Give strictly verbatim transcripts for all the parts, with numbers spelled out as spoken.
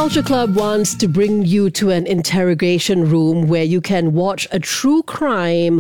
Culture Club wants to bring you to an interrogation room where you can watch a true crime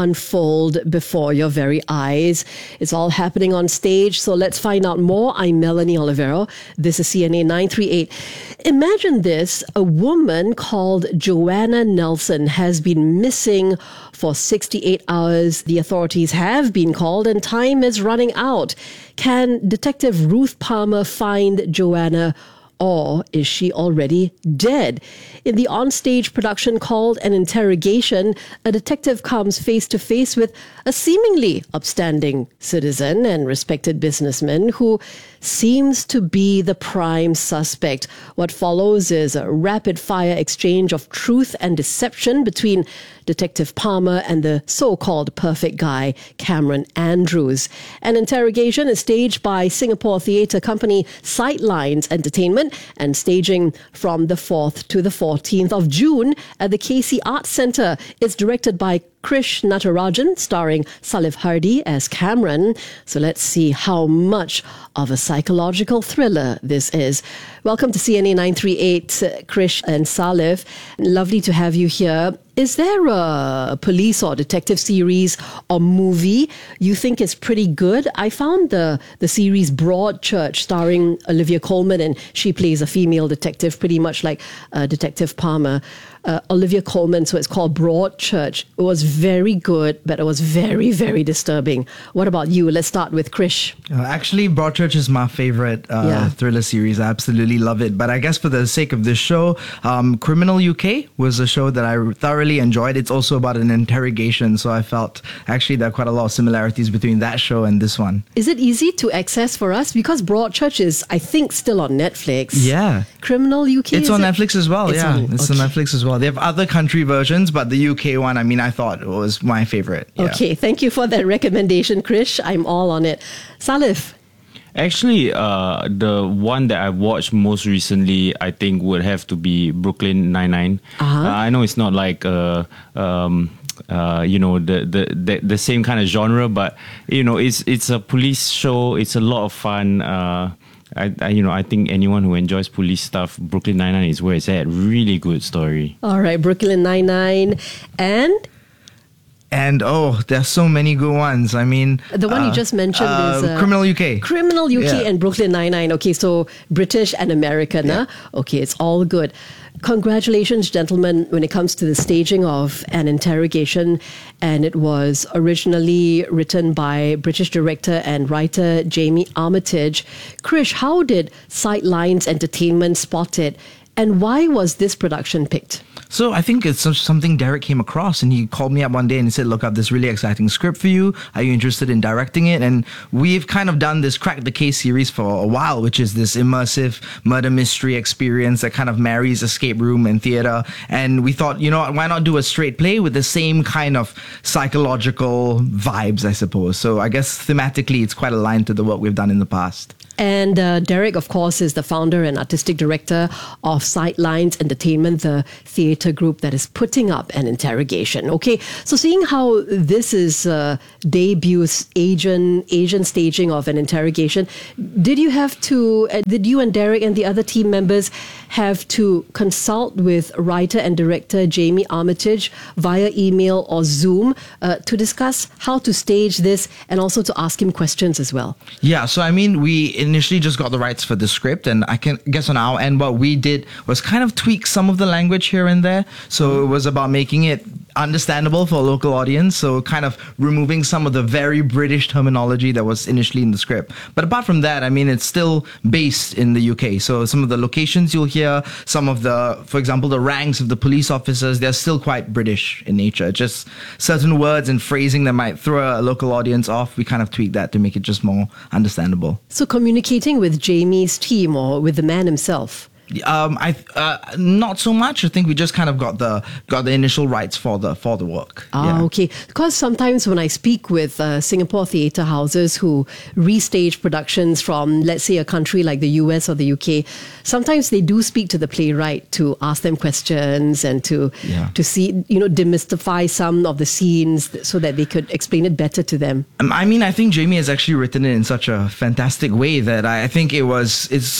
unfold before your very eyes. It's all happening on stage, so let's find out more. I'm Melanie Olivero. This is C N A nine three eight. Imagine this. A woman called Joanna Nelson has been missing for sixty-eight hours. The authorities have been called and time is running out. Can Detective Ruth Palmer find Joanna, or is she already dead? In the onstage production called An Interrogation, a detective comes face to face with a seemingly upstanding citizen and respected businessman who seems to be the prime suspect. What follows is a rapid-fire exchange of truth and deception between Detective Palmer and the so-called perfect guy, Cameron Andrews. An Interrogation is staged by Singapore theatre company Sightlines Entertainment and staging from the fourth to the fourteenth of June at the K C Arts Centre. It's directed by Krish Natarajan, starring Salif Hardy as Cameron. So let's see how much of a psychological thriller this is. Welcome to C N A nine three eight, Krish and Salif. Lovely to have you here. Is there a police or detective series or movie you think is pretty good? I found the, the series Broadchurch, starring Olivia Colman, and she plays a female detective, pretty much like uh, Detective Palmer. Uh, Olivia Colman, so it's called Broadchurch. It was very good, but it was very, very disturbing. What about you? Let's start with Krish. Uh, actually, Broadchurch is my favorite uh, yeah. thriller series. I absolutely love it. But I guess for the sake of this show, um, Criminal U K was a show that I thoroughly enjoyed. It's also about an interrogation, so I felt actually there are quite a lot of similarities between that show and this one. Is it easy to access for us? Because Broadchurch is, I think, still on Netflix. Yeah. Criminal U K? It's on it? Netflix as well, it's yeah. On, it's okay. on Netflix as well. They have other country versions, but the U K one, I mean, I thought it was my favorite. Yeah. Okay, thank you for that recommendation, Krish. I'm all on it. Salif? Actually, uh, the one that I watched most recently, I think, would have to be Brooklyn Nine-Nine. Uh-huh. Uh, I know it's not like... Uh, um, Uh, you know, the, the the the same kind of genre, but you know, it's it's a police show. It's a lot of fun. Uh, I, I you know I think anyone who enjoys police stuff, Brooklyn Nine-Nine is where it's at. Really good story. All right, Brooklyn Nine-Nine, and and oh, there's so many good ones. I mean, the one uh, you just mentioned uh, is uh, Criminal U K. Criminal U K yeah. and Brooklyn Nine-Nine. Okay, so British and American. Yeah. Huh? Okay, it's all good. Congratulations, gentlemen, when it comes to the staging of An Interrogation. And it was originally written by British director and writer Jamie Armitage. Krish, how did Sightlines Entertainment spot it? And why was this production picked? So I think it's something Derek came across, and he called me up one day and he said, look, I have this really exciting script for you. Are you interested in directing it? And we've kind of done this Crack the Case series for a while, which is this immersive murder mystery experience that kind of marries escape room and theater. And we thought, you know, why not do a straight play with the same kind of psychological vibes, I suppose. So I guess thematically, it's quite aligned to the work we've done in the past. And uh, Derek, of course, is the founder and artistic director of Sightlines Entertainment, the theatre group that is putting up An Interrogation. Okay, so seeing how this is uh, debut Asian Asian staging of An Interrogation, did you have to, uh, did you and Derek and the other team members have to consult with writer and director Jamie Armitage via email or Zoom uh, to discuss how to stage this and also to ask him questions as well? Yeah, so I mean, we initially just got the rights for the script, and I can guess on our end what we did was kind of tweak some of the language here and there. So it was about making it understandable for a local audience, so kind of removing some of the very British terminology that was initially in the script. But apart from that, I mean, it's still based in the U K. So some of the locations you'll hear, some of the, for example, the ranks of the police officers, they're still quite British in nature. Just certain words and phrasing that might throw a local audience off, we kind of tweak that to make it just more understandable. So communicating with Jamie's team or with the man himself? Um, I uh, not so much. I think we just kind of got the got the initial rights for the for the work. Ah, yeah. Okay. Because sometimes when I speak with uh, Singapore theatre houses who restage productions from, let's say, a country like the U S or the U K, sometimes they do speak to the playwright to ask them questions and to yeah. to see, you know, demystify some of the scenes so that they could explain it better to them. Um, I mean, I think Jamie has actually written it in such a fantastic way that I, I think it was it's so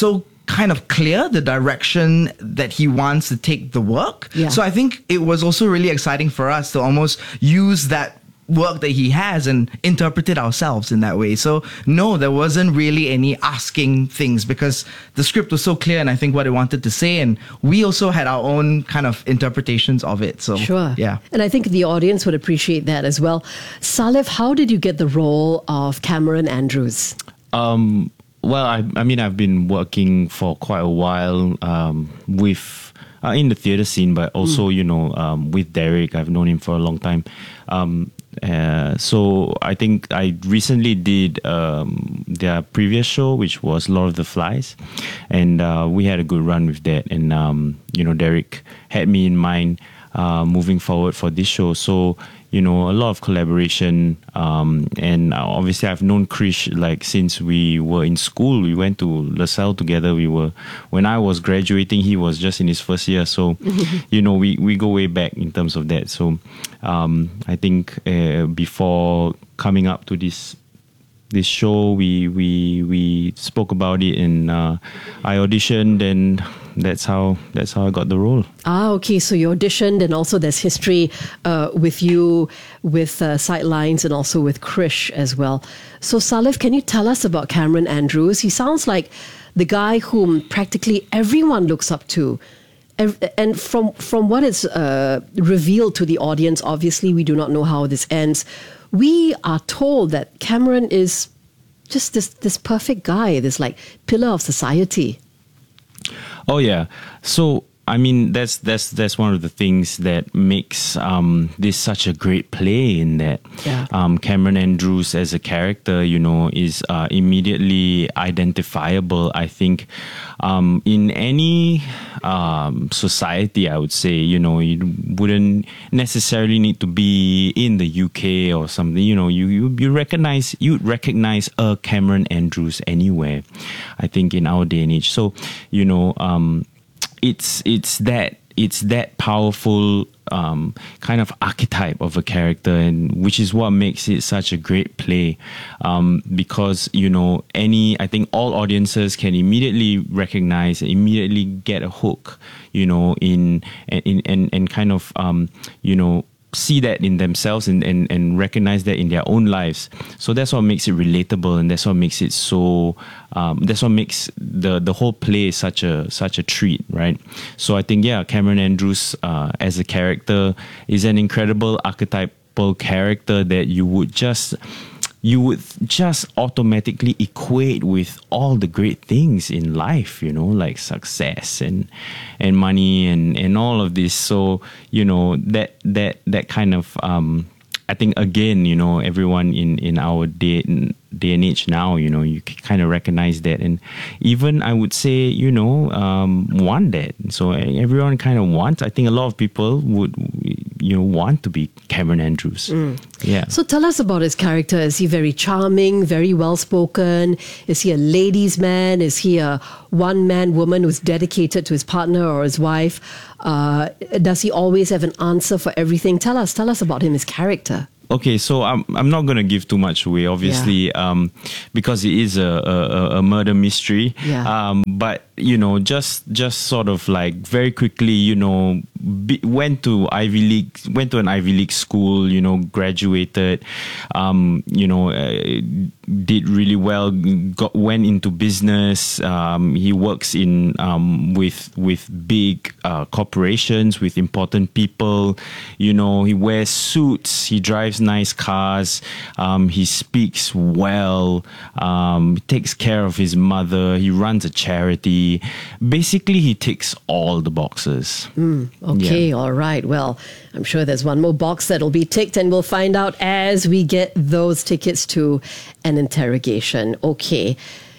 kind of clear the direction that he wants to take the work. Yeah. So I think it was also really exciting for us to almost use that work that he has and interpret it ourselves in that way. So no, there wasn't really any asking things because the script was so clear and I think what it wanted to say, and we also had our own kind of interpretations of it. So Sure. yeah. And I think the audience would appreciate that as well. Salif, how did you get the role of Cameron Andrews? Um, well, I, I mean, I've been working for quite a while um, with uh, in the theatre scene, but also, mm. you know, um, with Derek. I've known him for a long time. Um, uh, so I think I recently did um, their previous show, which was Lord of the Flies, and uh, we had a good run with that. And um, you know, Derek had me in mind uh, moving forward for this show. So you know, a lot of collaboration, um, and obviously I've known Krish like since we were in school. We went to LaSalle together. We were when I was graduating, he was just in his first year. So, you know, we, we go way back in terms of that. So, um, I think uh, before coming up to this this show, we we we spoke about it, and uh, I auditioned, and that's how that's how I got the role. Ah, okay. So you auditioned, and also there's history uh, with you, with uh, Sidelines, and also with Krish as well. So Salif, can you tell us about Cameron Andrews? He sounds like the guy whom practically everyone looks up to. And from from what is uh, revealed to the audience, obviously we do not know how this ends. We are told that Cameron is just this this perfect guy, this like pillar of society. Oh yeah. So I mean, that's that's that's one of the things that makes um, this such a great play. In that, yeah. um, Cameron Andrews as a character, you know, is uh, immediately identifiable. I think um, in any um, society, I would say, you know, you wouldn't necessarily need to be in the U K or something. You know, you you, you recognize you recognize a Cameron Andrews anywhere. I think in our day and age. So, you know. Um, It's it's that it's that powerful um, kind of archetype of a character, and which is what makes it such a great play. Um, because you know, any I think all audiences can immediately recognize, immediately get a hook, you know, in in and and kind of um, you know. see that in themselves and, and, and recognize that in their own lives. So that's what makes it relatable, and that's what makes it so um, that's what makes the the whole play such a such a treat, right? So I think yeah, Cameron Andrews uh, as a character is an incredible archetypal character that you would just you would just automatically equate with all the great things in life, you know, like success and and money and, and all of this. So, you know, that that that kind of um, I think again, you know, everyone in, in our day day and age now, you know, you kind of recognize that, and even I would say, you know, um, want that. So everyone kind of wants. I think a lot of people would, you know, want to be Cameron Andrews. Mm. Yeah. So tell us about his character. Is he very charming, very well spoken? Is he a ladies' man? Is he a one man woman who's dedicated to his partner or his wife? Uh, does he always have an answer for everything? Tell us, tell us about him, his character. Okay, so I'm I'm not gonna give too much away, obviously, yeah. um, because it is a, a, a murder mystery. Yeah. Um, but you know, just just sort of like very quickly, you know, be, went to Ivy League, went to an Ivy League school, you know, graduated, um, you know, uh, did really well, got went into business. Um, he works in um, with with big uh, corporations, with important people. You know, he wears suits. He drives nice cars. Um, he speaks well. Um, he takes care of his mother. He runs a charity. Basically, he ticks all the boxes. Mm, okay, yeah. All right. Well, I'm sure there's one more box that'll be ticked, and we'll find out as we get those tickets to an interrogation. Okay.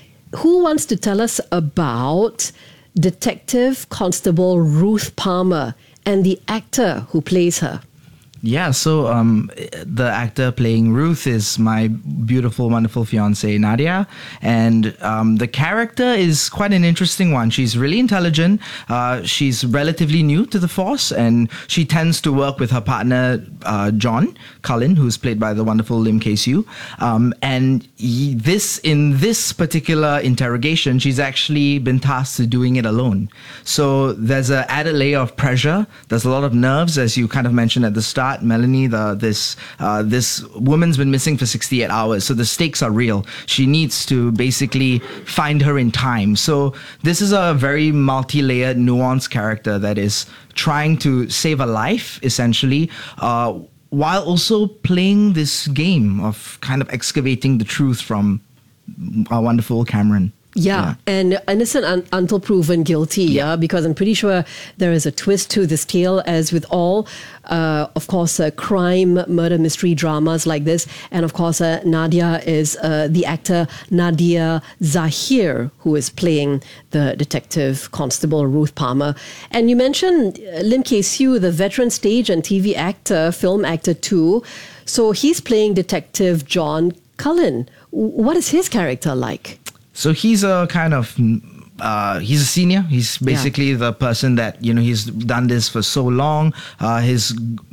Who wants to tell us about Detective Constable Ruth Palmer and the actor who plays her? Yeah, so um, the actor playing Ruth is my beautiful, wonderful fiancée, Nadia. And um, the character is quite an interesting one. She's really intelligent. Uh, she's relatively new to the Force, and she tends to work with her partner, uh, John Cullen, who's played by the wonderful Lim Kay-Siu. Um, and he, this in this particular interrogation, she's actually been tasked to doing it alone. So there's an added layer of pressure. There's a lot of nerves, as you kind of mentioned at the start. Melanie, the, this uh, this woman's been missing for sixty-eight hours, so the stakes are real. She needs to basically find her in time. So this is a very multi-layered, nuanced character that is trying to save a life, essentially, uh, while also playing this game of kind of excavating the truth from our wonderful Cameron. Yeah, Yeah. and innocent un- until proven guilty, yeah. yeah, because I'm pretty sure there is a twist to this tale, as with all, uh, of course, uh, crime, murder, mystery dramas like this. And of course, uh, Nadia is uh, the actor Nadia Zahir, who is playing the detective constable Ruth Palmer. And you mentioned uh, Lim Kay-Siu, the veteran stage and T V actor, film actor too. So he's playing Detective John Cullen. What is his character like? So he's a kind of, uh, he's a senior. He's basically yeah. the person that, you know, he's done this for so long. Uh, his,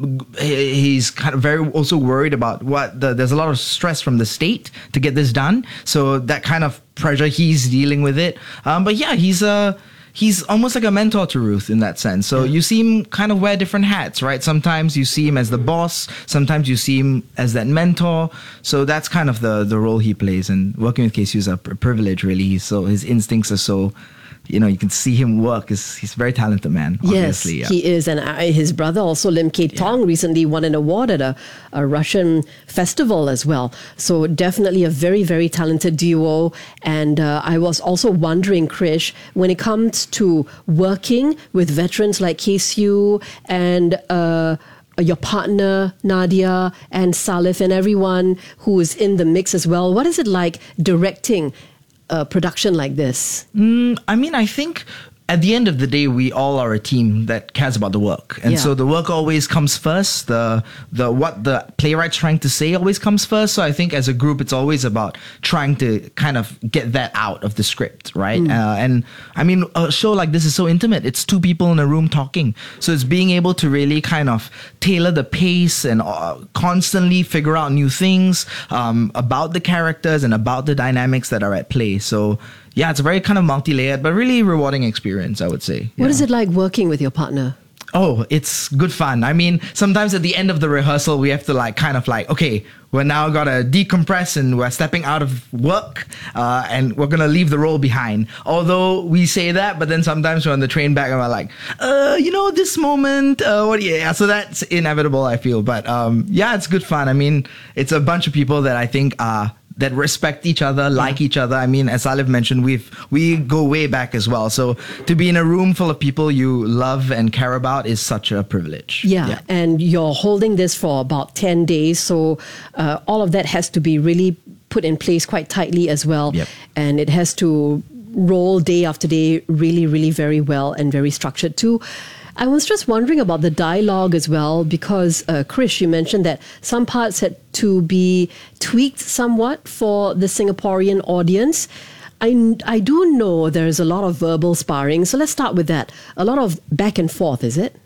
he's kind of very also worried about what, the, there's a lot of stress from the state to get this done. So that kind of pressure, he's dealing with it. Um, but yeah, he's a, he's almost like a mentor to Ruth in that sense. So yeah. you see him kind of wear different hats, right? Sometimes you see him as the boss. Sometimes you see him as that mentor. So that's kind of the, the role he plays. And working with Kay-Siu is a privilege, really. So his instincts are so, you know, you can see him work. He's, he's a very talented man, obviously. Yes, yeah. he is. And I, his brother also, Lim Kay-Tong, yeah. recently won an award at a, a Russian festival as well. So definitely a very, very talented duo. And uh, I was also wondering, Krish, when it comes to working with veterans like Kay-Siu and uh, your partner, Nadia, and Salif, and everyone who is in the mix as well, what is it like directing a production like this? Mm, I mean, I think at the end of the day, we all are a team that cares about the work. And Yeah. so the work always comes first. The the what the playwright's trying to say always comes first. So I think as a group, it's always about trying to kind of get that out of the script, right? Mm. Uh, and I mean, a show like this is so intimate. It's two people in a room talking. So it's being able to really kind of tailor the pace and uh, constantly figure out new things um, about the characters and about the dynamics that are at play. So yeah, it's a very kind of multi-layered, but really rewarding experience, I would say. What Yeah. is it like working with your partner? Oh, it's good fun. I mean, sometimes at the end of the rehearsal, we have to like kind of like, okay, we're now gotta decompress and we're stepping out of work uh, and we're gonna leave the role behind. Although we say that, but then sometimes we're on the train back and we're like, uh, you know, this moment, uh, what? Yeah, so that's inevitable, I feel. But um, yeah, it's good fun. I mean, it's a bunch of people that I think are that respect each other, like each other. I mean, as Salif mentioned, we've we go way back as well. So to be in a room full of people you love and care about is such a privilege. Yeah, yeah. and you're holding this for about ten days. So uh, all of that has to be really put in place quite tightly as well. Yep. And it has to roll day after day really, really very well and very structured too. I was just wondering about the dialogue as well, because uh, Krish, you mentioned that some parts had to be tweaked somewhat for the Singaporean audience. I, I do know there's a lot of verbal sparring, so let's start with that. A lot of back and forth, is it?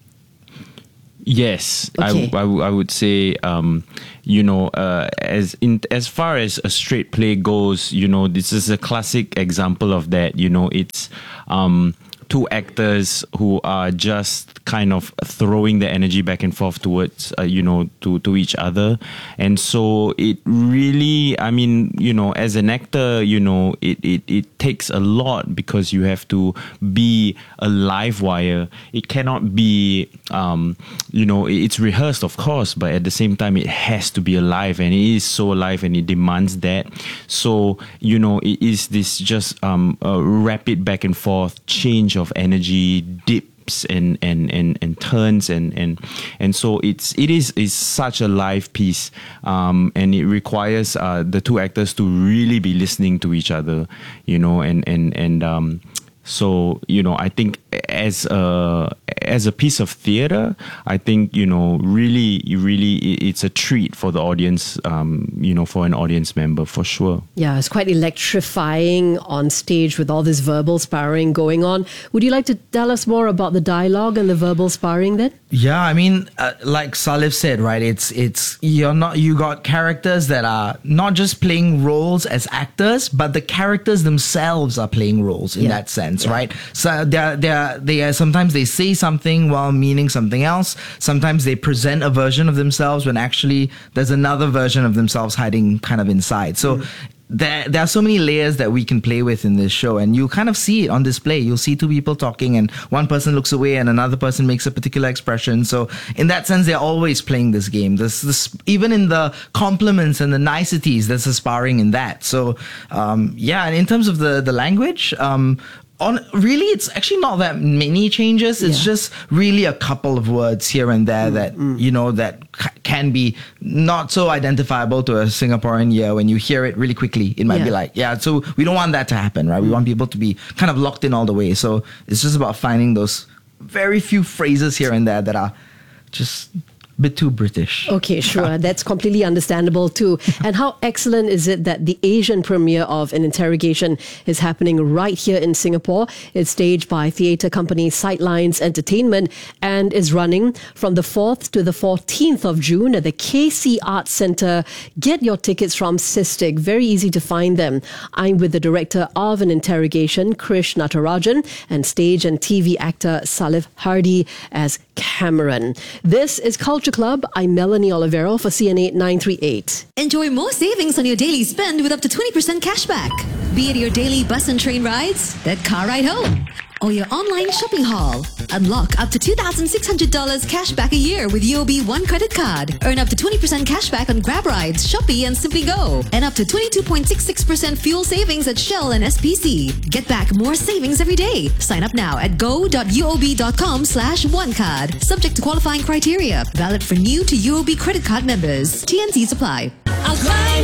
Yes, Okay. I, I, w- I would say, um, you know, uh, as in as far as a straight play goes, you know, this is a classic example of that. You know, it's um, two actors who are just kind of throwing the energy back and forth towards, uh, you know, to, to each other. And so it really, I mean, you know, as an actor, you know, it, it, it takes a lot because you have to be a live wire. It cannot be, um, you know, it's rehearsed, of course, but at the same time, it has to be alive, and it is so alive and it demands that. So, you know, it is this just um, a rapid back and forth change of energy, dips and and and, and turns and, and and so it's it is is such a live piece, um, and it requires uh, the two actors to really be listening to each other, you know, and and and um, so, you know, I think as a as a piece of theater, I think, you know, really, really, it's a treat for the audience, um, you know, for an audience member, for sure. Yeah, it's quite electrifying on stage with all this verbal sparring going on. Would you like to tell us more about the dialogue and the verbal sparring then? Yeah, I mean, uh, like Salif said, right? It's it's you're not you got characters that are not just playing roles as actors, but the characters themselves are playing roles in Yeah. that sense, Yeah. right? So they're they're they are sometimes they say something while meaning something else. Sometimes they present a version of themselves when actually there's another version of themselves hiding kind of inside. So. Mm. There, there are so many layers that we can play with in this show, and you kind of see it on display. You'll see two people talking, and one person looks away, and another person makes a particular expression. So, in that sense, they're always playing this game. This, this, even in the compliments and the niceties, there's a sparring in that. So, um, yeah. And in terms of the the language, um, on really, it's actually not that many changes. It's Yeah. just really a couple of words here and there that you know that c- can be not so identifiable to a Singaporean ear. When you hear it really quickly, it might be Yeah. like, yeah. So we don't want that to happen, right? We want people to be kind of locked in all the way. So it's just about finding those very few phrases here and there that are just a bit too British. Okay, sure. That's completely understandable too. And how excellent is it that the Asian premiere of An Interrogation is happening right here in Singapore? It's staged by theatre company Sightlines Entertainment and is running from the fourth to the fourteenth of June at the K C Arts Centre. Get your tickets from Sistig. Very easy to find them. I'm with the director of An Interrogation, Krish Natarajan, and stage and T V actor Salif Hardy as Cameron. This is Culture Club. I'm Melanie Olivero for C N A nine three eight. Enjoy more savings on your daily spend with up to twenty percent cashback. Be it your daily bus and train rides, that car ride home, or your online shopping haul. Unlock up to two thousand six hundred dollars cashback a year with U O B One credit card. Earn up to twenty percent cashback on Grab rides, Shopee and Simply Go. And up to twenty-two point six six percent fuel savings at Shell and S P C. Get back more savings every day. Sign up now at go.uob.com slash one card. Subject to qualifying criteria. Valid for new to U O B credit card members. T N Cs apply. I'll climb